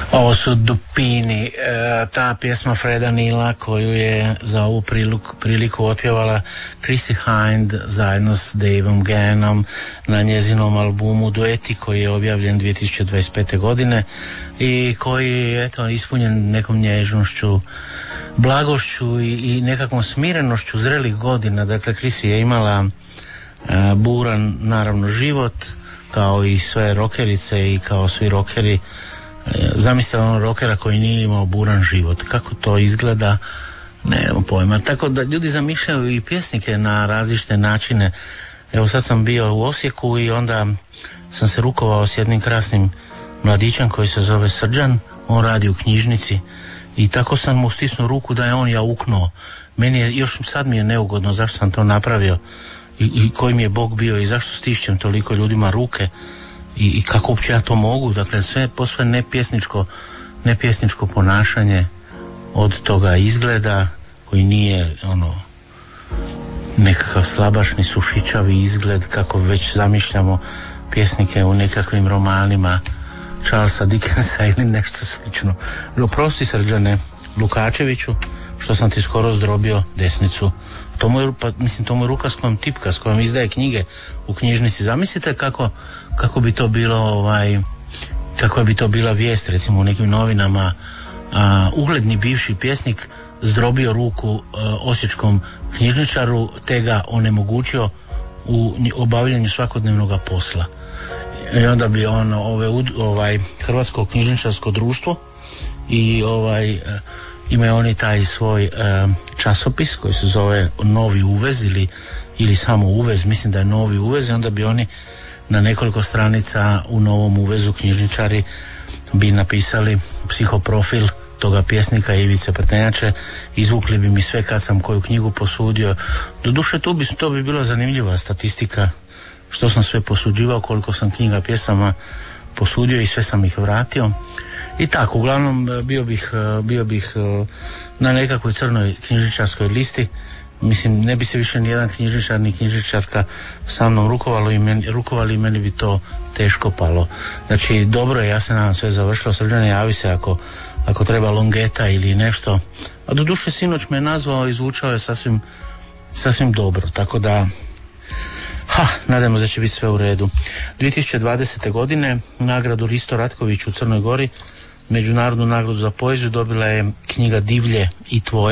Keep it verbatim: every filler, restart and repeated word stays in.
Ovo su Dupini, e, ta pjesma Freda Nila koju je za ovu priliku, priliku otpjevala Chrissie Hynde zajedno s Daveom Gannom na njezinom albumu Dueti koji je objavljen dvije tisuće dvadeset pete. godine i koji je eto, ispunjen nekom nježnošću, blagošću i, i nekakvom smirenošću zrelih godina. Dakle, Chrissie je imala e, buran naravno život kao i sve rokerice i kao svi rokeri. Zamislite ono rokera koji nije imao buran život. Kako to izgleda, nemamo pojma. Tako da ljudi zamišljaju i pjesnike na različite načine. Evo sad sam bio u Osijeku i onda sam se rukovao s jednim krasnim mladićem koji se zove Srđan. On radi u knjižnici i tako sam mu stisnuo ruku da je on jauknuo. Meni je, još sad mi je neugodno zašto sam to napravio i, i koji mi je Bog bio i zašto stišćem toliko ljudima ruke. I, i kako uopće ja to mogu, dakle sve posve nepjesničko, nepjesničko ponašanje od toga izgleda koji nije ono nekakav slabašni sušičavi izgled kako već zamišljamo pjesnike u nekakvim romanima Charlesa Dickensa ili nešto slično. Oprosti Srđane Lukačeviću što sam ti skoro zdrobio desnicu. To mu je, pa, mislim, to mu je ruka s kojom tipka, s kojom izdaje knjige u knjižnici. Zamislite kako, kako bi to bilo, ovaj, kako bi to bila vijest, recimo u nekim novinama, a, ugledni bivši pjesnik zdrobio ruku a, osječkom knjižničaru te ga onemogućio u obavljanju svakodnevnog posla. I onda bi on ove, ovaj, Hrvatsko knjižničarsko društvo i ovaj imaju oni taj svoj e, časopis koji se zove Novi uvez ili, ili samo uvez, mislim da je Novi uvez, i onda bi oni na nekoliko stranica u Novom uvezu knjižničari bi napisali psihoprofil toga pjesnika Ivice Prtenjače, izvukli bi mi sve kad sam koju knjigu posudio. Doduše tu bi, to bi bila zanimljiva statistika što sam sve posuđivao, koliko sam knjiga pjesama posudio i sve sam ih vratio. I tako, uglavnom bio bih, bio bih na nekakvoj crnoj knjižničarskoj listi. Mislim, ne bi se više nijedan knjižničar ni knjižničarka sa mnom rukovalo i meni, rukovali i meni bi to teško palo. Znači, dobro je, ja se nadam sve završilo. Srđane, javi se ako, ako treba longeta ili nešto. A doduše sinoć me je nazvao i zvučao je sasvim, sasvim dobro, tako da ha, nadamo da će biti sve u redu. dvije tisuće dvadesete. godine nagradu Risto Ratković u Crnoj Gori, međunarodnu nagradu za poeziju, dobila je knjiga Divlje i tvoje.